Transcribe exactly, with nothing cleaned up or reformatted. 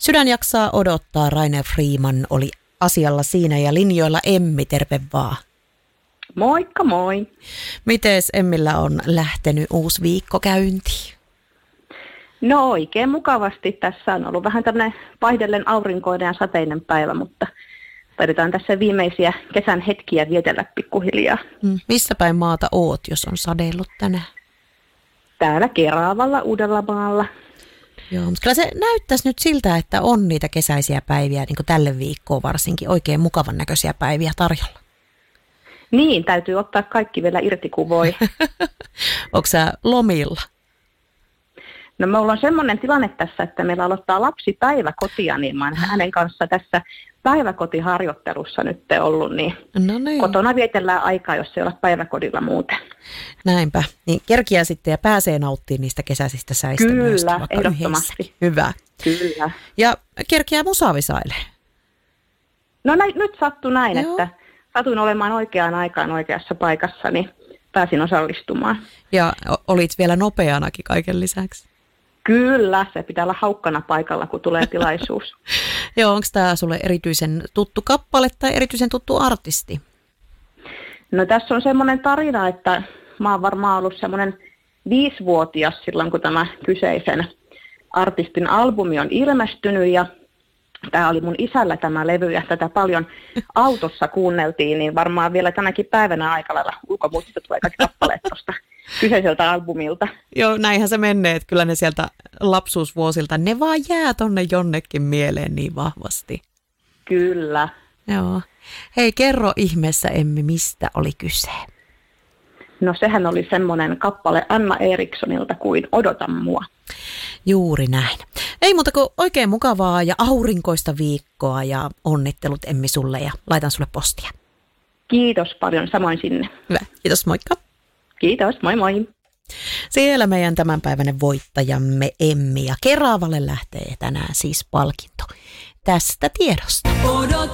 Sydän jaksaa odottaa. Rainer Freeman oli asialla siinä ja linjoilla Emmi, terve vaan. Moikka moi. Mites Emmillä on lähtenyt uusi viikko käyntiin? No oikein mukavasti. Tässä on ollut vähän tämmöinen vaihdellen aurinkoinen ja sateinen päivä, mutta taidetaan tässä viimeisiä kesän hetkiä vietellä pikkuhiljaa. Mm. Missä päin maata oot, jos on sadeillut tänään? Täällä Keravalla, Uudellamaalla. Joo, mutta kyllä se näyttäisi nyt siltä, että on niitä kesäisiä päiviä, niin kuin tälle viikkoon varsinkin, oikein mukavan näköisiä päiviä tarjolla. Niin, täytyy ottaa kaikki vielä irti kuin voi. Onko sä lomilla? No me ollaan semmoinen tilanne tässä, että meillä aloittaa lapsipäivä kotia, niin mä oon hänen kanssa tässä päiväkotiharjoittelussa nyt ollut, niin, no niin. Kotona vietellään aikaa, jos ei ole päiväkodilla muuten. Näinpä, niin kerkiää sitten ja pääsee nauttimaan niistä kesäisistä säistä. Kyllä, myös, ehdottomasti. Yhdessäkin. Hyvä. Kyllä. Ja kerkiää musavisailee. No näin, nyt sattui näin, Joo. että satuin olemaan oikeaan aikaan oikeassa paikassa, niin pääsin osallistumaan. Ja olit vielä nopeanakin kaiken lisäksi. Kyllä, se pitää olla haukkana paikalla, kun tulee tilaisuus. Joo, onko tämä sulle erityisen tuttu kappale tai erityisen tuttu artisti? No tässä on semmoinen tarina, että mä oon varmaan ollut semmoinen viisivuotias silloin, kun tämä kyseisen artistin albumi on ilmestynyt ja tämä oli mun isällä tämä levy ja tätä paljon autossa kuunneltiin, niin varmaan vielä tänäkin päivänä aika lailla ulkomuistista tulee kaikki kappaleet tuosta kyseiseltä albumilta. Joo, näinhän se menee, että kyllä ne sieltä lapsuusvuosilta, ne vaan jää tonne jonnekin mieleen niin vahvasti. Kyllä. Joo. Hei, kerro ihmeessä Emmi, mistä oli kyse? No sehän oli semmoinen kappale Anna Erikssonilta kuin Odota mua. Juuri näin. Ei muuta kuin oikein mukavaa ja aurinkoista viikkoa ja onnittelut Emmi sulle ja laitan sulle postia. Kiitos paljon, samoin sinne. Hyvä, kiitos, moikka. Kiitos, moi moi. Siellä meidän tämänpäiväinen voittajamme Emmi ja Keravalle lähtee tänään siis palkinto tästä tiedosta. Odota.